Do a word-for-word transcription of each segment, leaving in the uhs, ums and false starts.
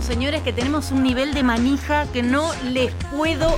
señores, que tenemos un nivel de manija que no les puedo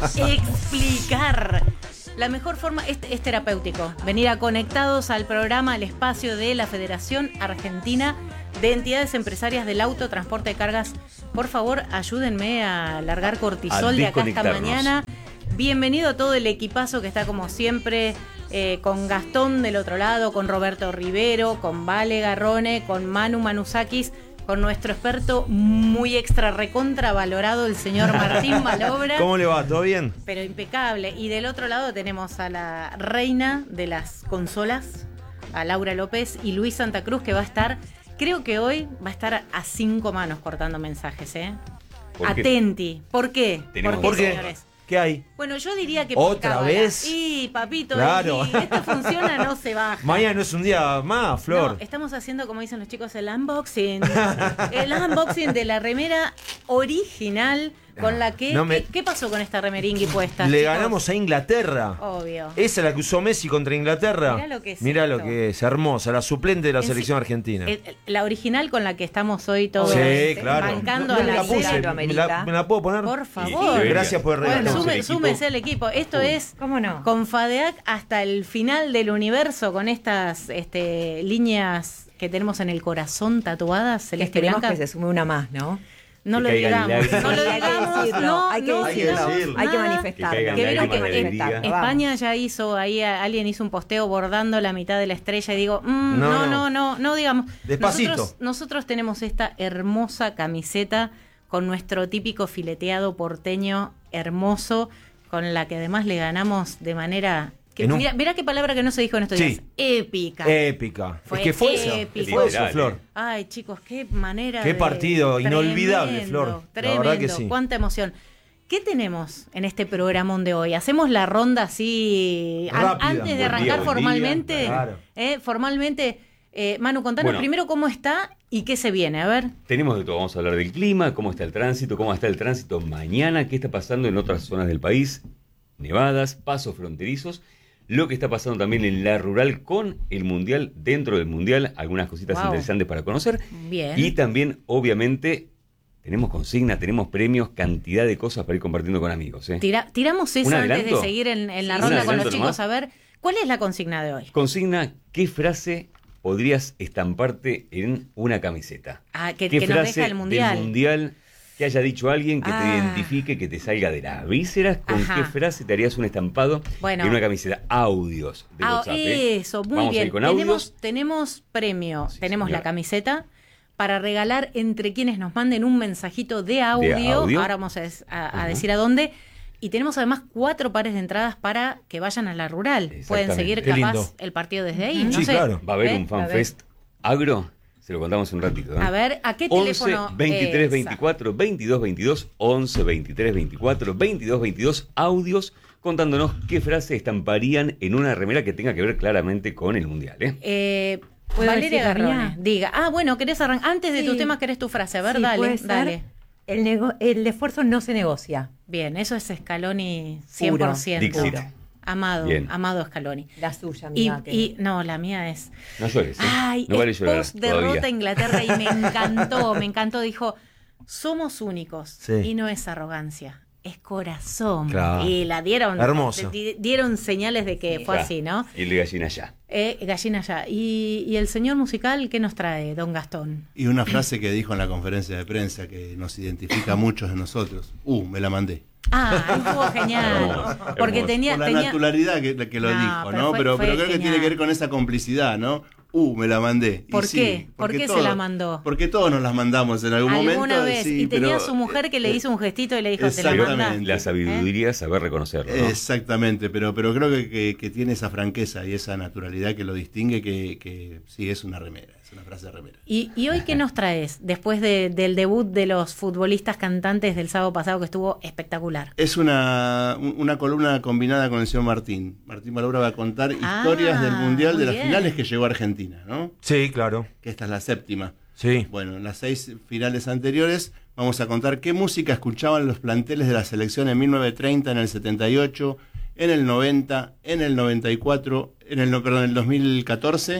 explicar. La mejor forma es, es terapéutico. Venir a Conectados al programa, al espacio de la Federación Argentina de Entidades Empresarias del Auto, Transporte de Cargas. Por favor, ayúdenme a largar cortisol de acá hasta mañana. Bienvenido a todo el equipazo que está como siempre, eh, con Gastón del otro lado, con Roberto Rivero, con Vale Garrone, con Manu Manusakis, con nuestro experto muy extra recontra valorado, el señor Martín Malobra. ¿Cómo le va? ¿Todo bien? Pero impecable. Y del otro lado tenemos a la reina de las consolas, a Laura López, y Luis Santa Cruz, que va a estar, creo que hoy va a estar a cinco manos cortando mensajes, ¿eh? ¿Por qué? Atenti. ¿Por qué? Tenemos- ¿Por qué, ¿Por qué? señores? ¿Qué hay? Bueno, yo diría que ¿Otra cábala. vez? Y papito, Claro. y esto funciona, no se baja. Mañana no es un día más, Flor. No, estamos haciendo, como dicen los chicos, el unboxing. El unboxing de la remera original con la que... No me- ¿Qué, qué pasó con esta remeringui puesta? Le chicos? ganamos a Inglaterra. Obvio. Esa es la que usó Messi contra Inglaterra. Mirá lo que es Mirá esto. lo que es, hermosa, la suplente de la En selección sí- argentina. El- el- la original con la que estamos hoy todos Sí, claro. bancando No, a no me la la puse. cero. ¿Me la, me la puedo poner? Por favor. debería. Gracias por el regalo. Bueno, Somos sume- el equipo. súmese el equipo. Esto Uy. es ¿Cómo no? con FADEAC hasta el final del universo, con estas este, líneas que tenemos en el corazón tatuadas, Que celeste y esperemos blanca. que se sume una más, ¿no? No Que lo caigan digamos, lágrimas. no lo Hay que digamos, decirlo, no, hay que no decirlo. digamos Hay que decirlo. Hay que nada. manifestarlo. Que caigan Que vieron que lágrimas de eh, alegría. España ya hizo, ahí a- alguien hizo un posteo bordando la mitad de la estrella y digo, mm, no, No, no, no, no. no, no digamos. Despacito. Nosotros, nosotros tenemos esta hermosa camiseta con nuestro típico fileteado porteño hermoso, con la que además le ganamos de manera... Que, En un- mira, mira qué palabra que no se dijo en estos Sí. días. Épica. Épica. Fue es que fue eso. épico. Fue eso, Literal, Flor. eh. Ay, chicos, qué manera Qué de... partido inolvidable, Tremendo, Flor. La Tremendo, verdad que sí. cuánta emoción. ¿Qué tenemos en este programón de hoy? ¿Hacemos la ronda así an- Rápida. antes de Buen arrancar día, buen formalmente? día. Claro. Eh, formalmente, eh, Manu, contanos Bueno. primero cómo está y qué se viene. A ver. Tenemos de todo, vamos a hablar del clima, cómo está el tránsito, cómo está el tránsito mañana, qué está pasando en otras zonas del país, nevadas, pasos fronterizos, lo que está pasando también en la rural con el Mundial, dentro del Mundial, algunas cositas Wow. interesantes para conocer. Bien. Y también, obviamente, tenemos consigna, tenemos premios, cantidad de cosas para ir compartiendo con amigos. ¿eh? Tira- tiramos ¿Un eso antes de adelanto? seguir en, en la Sí, ronda un con los adelanto chicos. nomás. A ver, ¿cuál es la consigna de hoy? Consigna, ¿qué frase podrías estamparte en una camiseta? Ah, que, ¿Qué que nos frase deja el mundial. del mundial que haya dicho alguien que Ah. te identifique, que te salga de las vísceras? ¿Con Ajá. qué frase te harías un estampado Bueno. en una camiseta? Audios de Ah, WhatsApp. ¿eh? eso, muy Vamos a bien. ir con tenemos, audios. tenemos premio, Sí, tenemos señora. la camiseta para regalar entre quienes nos manden un mensajito de audio. audio. Ahora vamos a, des- a- a Ajá. decir a dónde. Y tenemos además cuatro pares de entradas para que vayan a la rural. Pueden Exactamente. seguir Qué capaz lindo. el partido desde ahí. No Sí, sé. claro. Va a haber ¿Eh? un FanFest agro. Se lo contamos un ratito. ¿eh? A ver, ¿a qué once, teléfono? veintitrés, Esa. veinticuatro, veintidós, veintidós, once, veintitrés, veinticuatro, veintidós, veintidós, audios contándonos qué frase estamparían en una remera que tenga que ver claramente con el mundial. ¿eh? Eh, ¿Puedo Valeria decir la Garrone, mía? diga. Ah, bueno, querés arrancar. Antes de Sí. tus temas, querés tu frase. A ver, Sí, dale, puede ser. dale. El, nego- el esfuerzo no se negocia. Bien, eso es Scaloni cien por ciento. Dixit. Amado, Bien. amado Scaloni. La suya, Y, amiga. que- y no, la mía es. No llores. ¿eh? Ay, no vale es llorar post derrota todavía. a Inglaterra y me encantó, me encantó. Dijo, somos únicos Sí. y no es arrogancia, es corazón. Claro. Y la dieron, Hermoso. di- dieron señales de que Sí. fue Ya. así, ¿no? Y el de gallina ya. Eh, gallina ya. Y, y el señor musical, ¿qué nos trae, don Gastón? Y una frase que dijo en la conferencia de prensa que nos identifica a muchos de nosotros. Uh, me la mandé. Ah, estuvo genial. Hermoso, Porque hermoso. tenía, Por la tenía naturalidad que, que lo No, dijo, pero ¿no? fue- pero fue pero creo que genial. tiene que ver con esa complicidad, ¿no? Uh, me la mandé. Y ¿Por sí, qué? ¿Por porque qué se todos- la mandó? Porque todos nos las mandamos en algún alguna momento. vez sí, y tenía pero- su mujer que le hizo un gestito y le dijo, te la Exactamente. manda. La sabiduría es saber reconocerlo. ¿no? Exactamente, pero, pero creo que, que- que tiene esa franqueza y esa naturalidad que lo distingue, que, que sí es una remera, es una frase de remera. ¿Y, y hoy qué nos traes después de- del debut de los futbolistas cantantes del sábado pasado que estuvo espectacular? Es una, un- una columna combinada con el señor Martín. Martín Malobra va a contar Ah, historias del Mundial, muy de las bien. finales que llegó a Argentina, ¿no? Sí, claro. Que esta es la séptima. Sí. Bueno, en las seis finales anteriores vamos a contar qué música escuchaban los planteles de la selección en mil novecientos treinta, en el setenta y ocho, en el noventa, en el noventa y cuatro, en el, no, perdón, en el dos mil catorce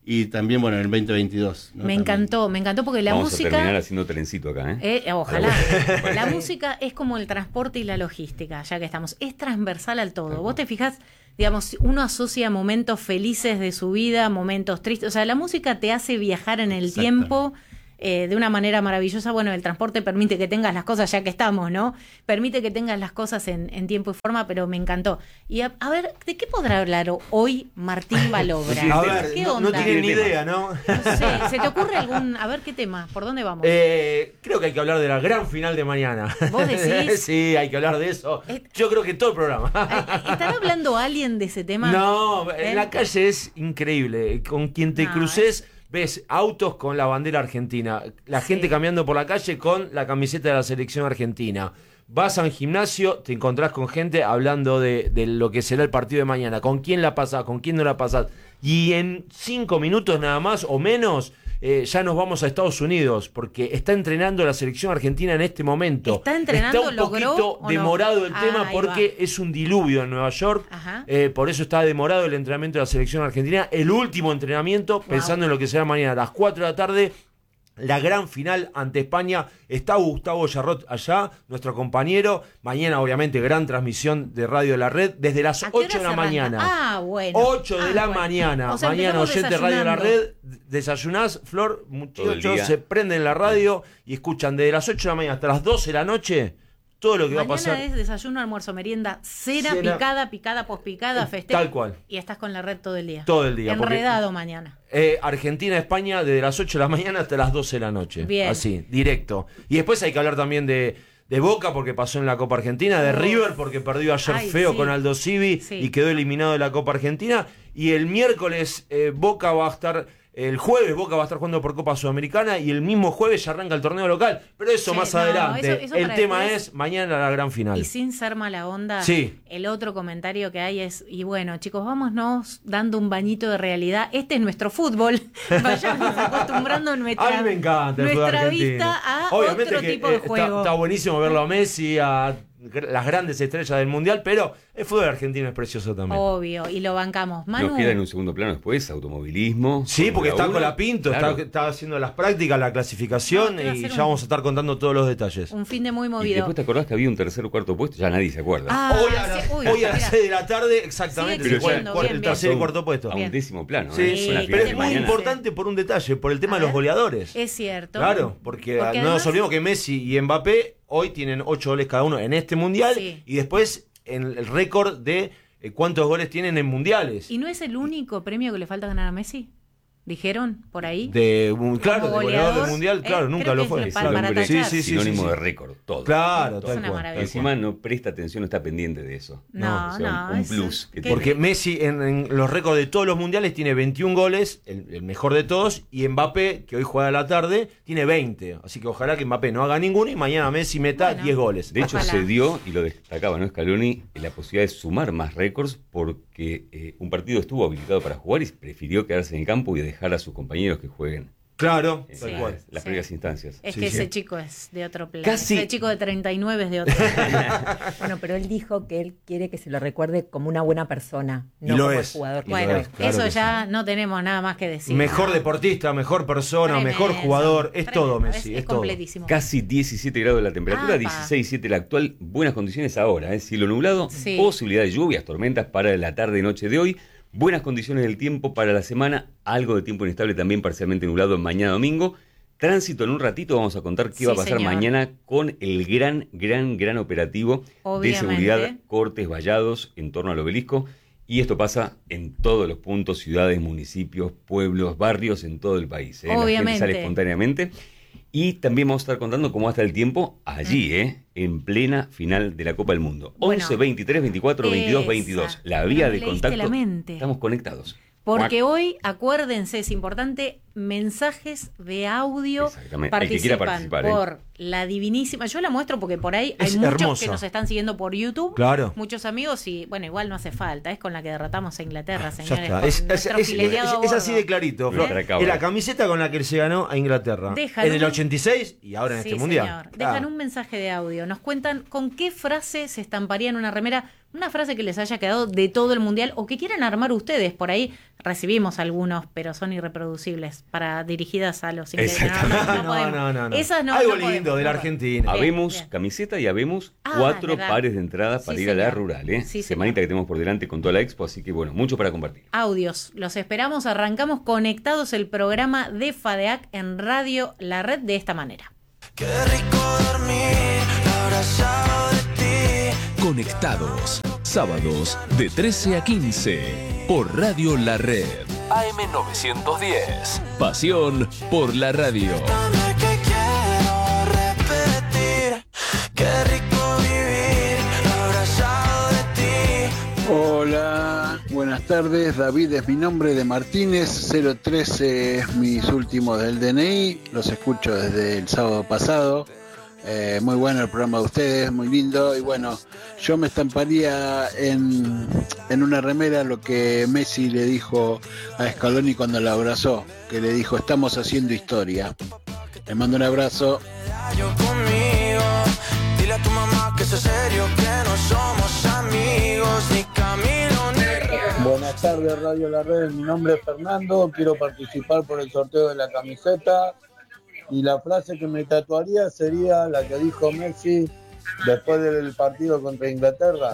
y también, bueno, en el veinte veintidós. ¿no? Me También. encantó, me encantó porque la Vamos música... a terminar haciendo trencito acá, ¿eh? Eh, ojalá. La música es como el transporte y la logística, ya que estamos. Es transversal al todo. Vos te fijás, digamos, uno asocia momentos felices de su vida, momentos tristes. O sea, la música te hace viajar en el Exacto. tiempo eh, de una manera maravillosa. Bueno, el transporte permite que tengas las cosas, ya que estamos, ¿no? Permite que tengas las cosas en, en tiempo y forma, pero me encantó. Y a, a ver, ¿de qué podrá hablar hoy Martín Balobra? A ver, ¿Qué no, onda? no tienen ni idea, ¿no? No sé, ¿se te ocurre algún...? A ver, ¿qué tema? ¿Por dónde vamos? Eh, creo que hay que hablar de la gran final de mañana. ¿Vos decís? Sí, hay que hablar de eso. Eh, Yo creo que todo el programa. ¿Estará hablando alguien de ese tema? No, ¿Eh? en la calle es increíble. Con quien te No, cruces, ves autos con la bandera argentina. La Sí. gente caminando por la calle con la camiseta de la selección argentina. Vas a un gimnasio, te encontrás con gente hablando de, de lo que será el partido de mañana. ¿Con quién la pasás? ¿Con quién no la pasás? Y en cinco minutos nada más o menos... Eh, ya nos vamos a Estados Unidos porque está entrenando la selección argentina en este momento. ¿Está entrenando? Está un ¿Logró poquito o no? demorado el Ah, tema ahí porque es un diluvio en Nueva York. Ajá. Eh, por eso está demorado el entrenamiento de la selección argentina. El último entrenamiento, pensando en lo que será mañana a las cuatro de la tarde. La gran final ante España. Está Gustavo Yarrot allá, nuestro compañero. Mañana, obviamente, gran transmisión de Radio de la Red desde las ¿A qué ocho de hora la se arranca? mañana. Ah, bueno. ocho de Ah, la bueno. mañana. O sea, Mañana, empezamos oyente de Radio de la desayunando. Red. Desayunás, Flor, Todo el muchachos, día. se prenden la radio y escuchan desde las ocho de la mañana hasta las doce de la noche todo lo que Mañana va a pasar. es desayuno, almuerzo, merienda, cena, Cena. picada, picada, pospicada, festejo. Tal cual. Y estás con la red todo el día. Todo el día, porque- Enredado mañana. Eh, Argentina-España desde las ocho de la mañana hasta las doce de la noche. Bien. Así, directo. Y después hay que hablar también de, de Boca porque pasó en la Copa Argentina, de Uf. River porque perdió ayer Ay, feo sí. con Aldo Civi Sí. y quedó eliminado de la Copa Argentina. Y el miércoles eh, Boca va a estar... El jueves Boca va a estar jugando por Copa Sudamericana y el mismo jueves ya arranca el torneo local. Pero eso Sí, más no, adelante. eso- eso el para tema después. es mañana la gran final. Y sin ser mala onda, Sí. el otro comentario que hay es, y bueno, chicos, vámonos dando un bañito de realidad. Este es nuestro fútbol. Vayamos acostumbrando nuestra, A mí me encanta el fútbol nuestra argentino. vista a Obviamente otro que, tipo eh, de está- juego. Está, buenísimo verlo a Messi, a gr- las grandes estrellas del mundial, pero el fútbol argentino es precioso también. Obvio, y lo bancamos. Manu, Nos queda en un segundo plano después automovilismo. Sí, porque está Fórmula con la uno. Pinto, Claro. está, está haciendo las prácticas, la clasificación No, te va a y hacer ya un- vamos a estar contando todos los detalles. un fin de muy Y movido. después te acordás que había un tercer o cuarto puesto, ya nadie se acuerda. Ah, hoy a, las- sí, uy, hoy a las mira. seis de la tarde, exactamente, Sigue se juega el, existiendo, cuar- bien, el bien. tercer y cuarto puesto. A un Bien. décimo plano. Sí, ¿eh? sí, Con la Sí, final pero de es muy mañana. importante por un detalle, por el tema A de los ver. goleadores. Es cierto. Claro, porque, Porque no además- nos olvidemos que Messi y Mbappé hoy tienen ocho goles cada uno en este mundial Sí. y después en el récord de eh, cuántos goles tienen en mundiales. ¿Y no es el único premio que le falta ganar a Messi? ¿Dijeron por ahí? De, un- claro, de Como goleador goleador, del mundial, eh, claro, nunca creo lo que fue. es Es para- el para hombre tachar. Sí, sí, sí, sinónimo sí, sí. de récord, todo. Claro, Es tal una cual, maravilla. tal Encima cual. no presta atención, no está pendiente de eso. No, O sea, no, un, un es- plus. Que que- tiene. Porque Messi en, en los récords de todos los mundiales tiene veintiún goles, el, el mejor de todos, y Mbappé, que hoy juega a la tarde, tiene veinte. Así que ojalá que Mbappé no haga ninguno y mañana Messi meta Bueno. diez goles. De hecho, Ojalá. se dio, y lo destacaba, ¿no? Scaloni, la posibilidad de sumar más récords porque eh, un partido estuvo habilitado para jugar y prefirió quedarse en el campo y dejar a sus compañeros que jueguen Claro, en tal Sí. cual. las, las Sí. previas instancias. Es Sí, que sí. ese chico es de otro plano. Casi- Ese chico de treinta y nueve es de otro Bueno, pero él dijo que él quiere que se lo recuerde como una buena persona, Y no lo como el es. jugador que Y lo Bueno, es, claro eso que ya no tenemos nada más que decir. Mejor ¿no? deportista, mejor persona, Tremendo, mejor jugador, es todo tremendo, Messi, es, es, todo. completísimo. Casi diecisiete grados la temperatura, Apa. dieciséis siete la actual. Buenas condiciones ahora, ¿eh? Cielo nublado, Sí. posibilidad de lluvias, tormentas para la tarde y noche de hoy. Buenas condiciones del tiempo para la semana, algo de tiempo inestable también parcialmente nublado mañana domingo. Tránsito en un ratito, vamos a contar qué Sí, va a pasar señor. mañana con el gran, gran, gran operativo Obviamente. de seguridad, cortes vallados en torno al obelisco. Y esto pasa en todos los puntos, ciudades, municipios, pueblos, barrios, en todo el país. ¿eh? La gente Obviamente. sale espontáneamente. Y también vamos a estar contando cómo va a estar el tiempo allí, ¿eh? En plena final de la Copa del Mundo. Bueno, once, veintitrés, veinticuatro, veintidós, veintidós. esa. La vía Me de leíste contacto. la mente. Estamos conectados. Porque hoy, acuérdense, es importante, mensajes de audio Exactamente. El que quiera participan participar, ¿eh? por la divinísima. Yo la muestro porque por ahí hay Es muchos hermosa. que nos están siguiendo por YouTube. Claro. Muchos amigos y, bueno, igual no hace falta. Es con la que derrotamos a Inglaterra, Ya señores. está. con Es, es- nuestro es- fileteado es a así bordo. de clarito, ¿Eh? Flor. Acabo. Es la camiseta con la que se ganó a Inglaterra. Dejan en el un- ochenta y seis y ahora en Sí, este mundial. señor. Claro. Dejan un mensaje de audio. Nos cuentan con qué frase se estamparía en una remera. una frase que les haya quedado de todo el mundial o que quieran armar ustedes. Por ahí recibimos algunos, pero son irreproducibles para dirigidas a los ingleses. Exactamente. No, no, podemos. No, no, no. Esas no, Algo no podemos, lindo de la no podemos. Argentina. Bien, Habemos bien. camiseta y habemos Ah, cuatro verdad. pares de entradas para Sí, ir a la señor. rural, ¿eh? Sí, Semanita señor. que tenemos por delante con toda la expo, así que bueno, mucho para compartir. Audios, los esperamos, arrancamos conectados el programa de FADEAC en Radio La Red de esta manera. Qué rico dormir abrazado de ti. Conectados, sábados de trece a quince por Radio La Red. A M novecientos diez. Pasión por la radio. Dame que quiero repetir. Qué rico vivir abrazado de ti. Hola, buenas tardes. David es mi nombre, de Martínez. cero trece es mis últimos del D N I. Los escucho desde el sábado pasado. Eh, muy bueno el programa de ustedes, muy lindo. Y bueno, yo me estamparía en, en una remera lo que Messi le dijo a Scaloni cuando lo abrazó, que le dijo: estamos haciendo historia. Les mando un abrazo. Yo conmigo. Dile a tu mamá que es serio, que no somos amigos, ni Camilo ni... Buenas tardes, Radio La Red. Mi nombre es Fernando. Quiero participar por el sorteo de la camiseta. Y la frase que me tatuaría sería la que dijo Messi después del partido contra Inglaterra,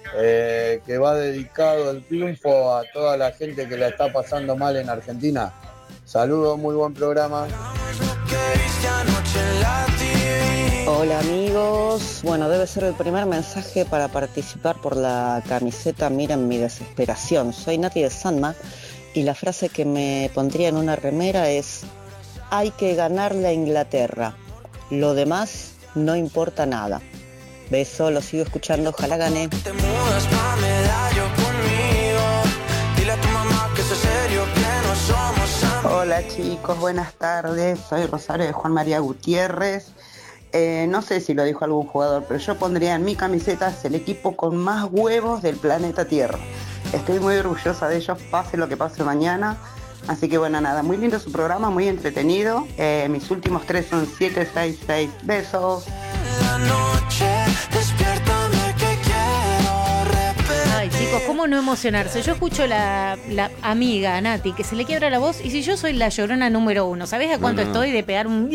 eh, que va dedicado el triunfo a toda la gente que la está pasando mal en Argentina. Saludos, muy buen programa. que viste anoche en la T V. Hola amigos, bueno, debe ser el primer mensaje para participar por la camiseta Miren mi desesperación. Soy Nati de Sanma y la frase que me pondría en una remera es: hay que ganarle a Inglaterra, lo demás no importa nada. Beso, lo sigo escuchando, ojalá gane. Te mudas pa' Medallo conmigo. Dile a tu mamá que es serio, que no somos amigos. Hola chicos, buenas tardes, soy Rosario de Juan María Gutiérrez. Eh, no sé si lo dijo algún jugador, pero yo pondría en mi camiseta el equipo con más huevos del planeta Tierra. Estoy muy orgullosa de ellos, pase lo que pase mañana. Así que bueno, nada, muy lindo su programa, muy entretenido. Eh, mis últimos tres son siete seis seis. Besos. La noche, despiértame que quiero repetir. Ay, chicos, ¿cómo no emocionarse? Yo escucho la, la amiga Nati que se le quiebra la voz y si yo soy la llorona número uno, ¿sabés a cuánto No, no, no. estoy de pegar un...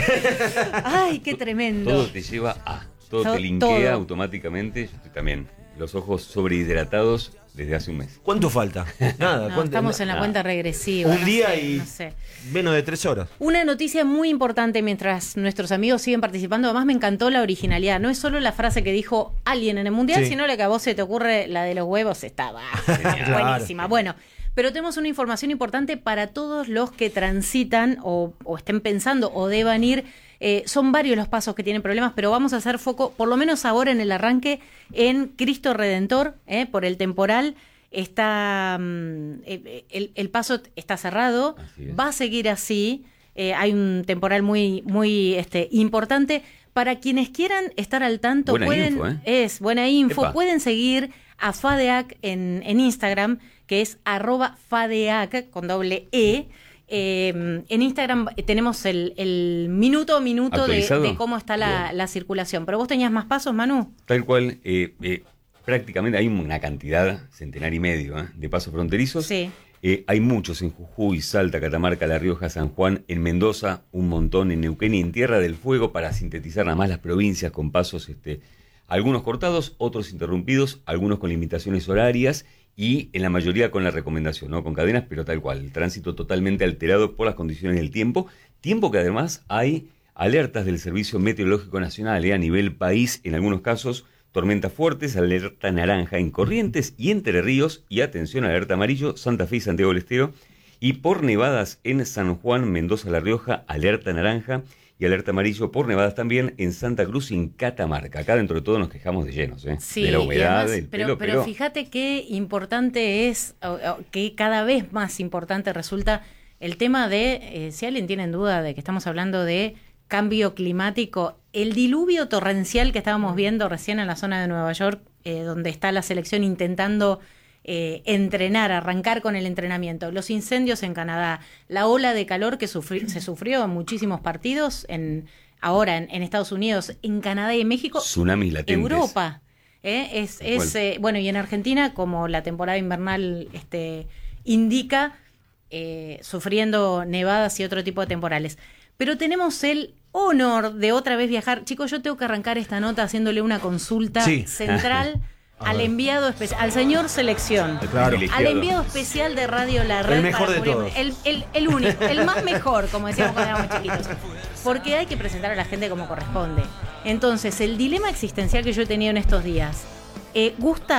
Ay, qué tremendo. Todo te lleva a, todo To- te linkea todo. automáticamente. Yo estoy también, los ojos sobrehidratados desde hace un mes. ¿Cuánto falta? Nada. No, ¿cuánto- estamos en la nada. cuenta regresiva. Un no día sé, y no sé. menos de tres horas. Una noticia muy importante mientras nuestros amigos siguen participando. Además me encantó la originalidad. No es solo la frase que dijo alguien en el Mundial, Sí. sino la que a vos se te ocurre, la de los huevos, estaba Claro. buenísima. Bueno, pero tenemos una información importante para todos los que transitan o, o estén pensando o deban ir. Eh, son varios los pasos que tienen problemas, pero vamos a hacer foco, por lo menos ahora en el arranque, en Cristo Redentor, eh, por el temporal. Está mm, eh, el, el paso está cerrado, Así es. va a seguir así. Eh, hay un temporal muy muy este importante. Para quienes quieran estar al tanto, Buena pueden info, ¿eh? es buena info, Epa. pueden seguir a FADEAC en, en Instagram, que es arroba FADEAC con doble E. Eh, en Instagram tenemos el, el minuto a minuto de, ¿Actualizado? de cómo está la, Bien. la circulación. Pero vos tenías más pasos, Manu. Tal cual, eh, eh, prácticamente hay una cantidad, centenar y medio, ¿eh? de pasos fronterizos. Sí. Eh, hay muchos en Jujuy, Salta, Catamarca, La Rioja, San Juan, en Mendoza, un montón, en Neuquén y en Tierra del Fuego, para sintetizar nada más las provincias con pasos, este, algunos cortados, otros interrumpidos, algunos con limitaciones horarias y en la mayoría con la recomendación, ¿no? Con cadenas, pero tal cual, el tránsito totalmente alterado por las condiciones del tiempo, tiempo que además hay alertas del Servicio Meteorológico Nacional, ¿eh? A nivel país, en algunos casos, tormentas fuertes, alerta naranja en Corrientes y Entre Ríos, y atención, alerta amarillo, Santa Fe y Santiago del Estero, y por nevadas en San Juan, Mendoza, La Rioja, alerta naranja y alerta amarillo por nevadas también en Santa Cruz y en Catamarca. Acá dentro de todo nos quejamos de llenos, ¿eh? Sí, de la y humedad, además- del pero, pelo, pero pero... fíjate qué importante es, o- o que cada vez más importante resulta el tema de, eh, si alguien tiene en duda de que estamos hablando de cambio climático, el diluvio torrencial que estábamos viendo recién en la zona de Nueva York, eh, donde está la selección intentando eh, entrenar, arrancar con el entrenamiento, los incendios en Canadá, la ola de calor que sufri- se sufrió en muchísimos partidos, en ahora en, en Estados Unidos, en Canadá y en México, Tsunamis latentes. Europa. ¿eh? Es, es eh, bueno, y en Argentina, como la temporada invernal este, indica, eh, sufriendo nevadas y otro tipo de temporales. Pero tenemos el honor de otra vez viajar. Chicos, yo tengo que arrancar esta nota haciéndole una consulta sí. central al enviado especial, al señor Selección, claro. al enviado especial de Radio La Red. El mejor de todos. El, el, el único, el más mejor, como decíamos cuando éramos chiquitos. Porque hay que presentar a la gente como corresponde. Entonces, el dilema existencial que yo he tenido en estos días. Eh, Gustavo